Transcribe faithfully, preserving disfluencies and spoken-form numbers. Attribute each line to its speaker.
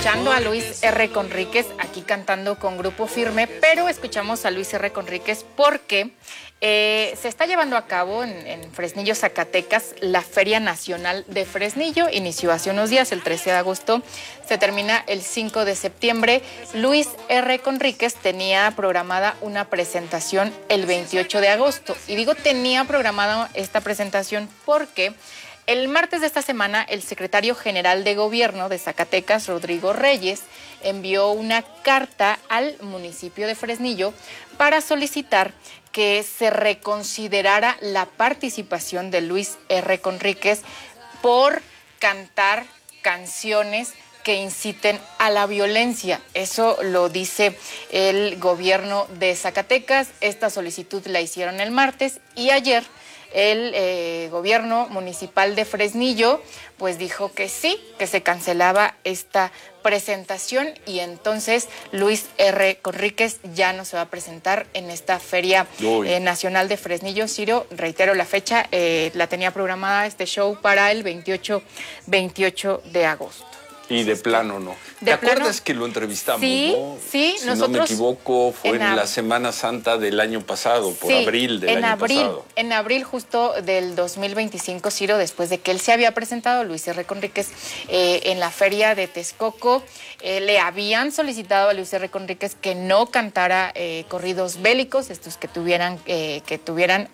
Speaker 1: escuchando a Luis R. Conríquez aquí cantando con Grupo Firme, pero escuchamos a Luis R. Conríquez porque eh, se está llevando a cabo en, en Fresnillo, Zacatecas, la Feria Nacional de Fresnillo. Inició hace unos días, el trece de agosto, se termina el cinco de septiembre. Luis R. Conríquez tenía programada una presentación el veintiocho de agosto. Y digo tenía programada esta presentación porque el martes de esta semana, el secretario general de Gobierno de Zacatecas, Rodrigo Reyes, envió una carta al municipio de Fresnillo para solicitar que se reconsiderara la participación de Luis R. Conríquez por cantar canciones que inciten a la violencia. Eso lo dice el gobierno de Zacatecas. Esta solicitud la hicieron el martes y ayer el eh, gobierno municipal de Fresnillo pues dijo que sí, que se cancelaba esta presentación y entonces Luis R. Conríquez ya no se va a presentar en esta Feria eh, Nacional de Fresnillo. Ciro, reitero la fecha, eh, la tenía programada este show para el veintiocho de agosto.
Speaker 2: Y de plano no. ¿Te
Speaker 1: De
Speaker 2: acuerdas
Speaker 1: plano,
Speaker 2: que lo entrevistamos,
Speaker 1: sí,
Speaker 2: no?
Speaker 1: Sí,
Speaker 2: si
Speaker 1: nosotros.
Speaker 2: no me equivoco, fue en,
Speaker 1: en
Speaker 2: la Semana Santa del año pasado, por
Speaker 1: sí,
Speaker 2: abril del
Speaker 1: en
Speaker 2: año
Speaker 1: abril,
Speaker 2: pasado.
Speaker 1: En abril justo del dos mil veinticinco, Ciro, después de que él se había presentado, Luis R. Conríquez, eh, en la feria de Texcoco, eh, le habían solicitado a Luis R. Conríquez que no cantara eh, corridos bélicos, estos que tuvieran, eh, que tuvieran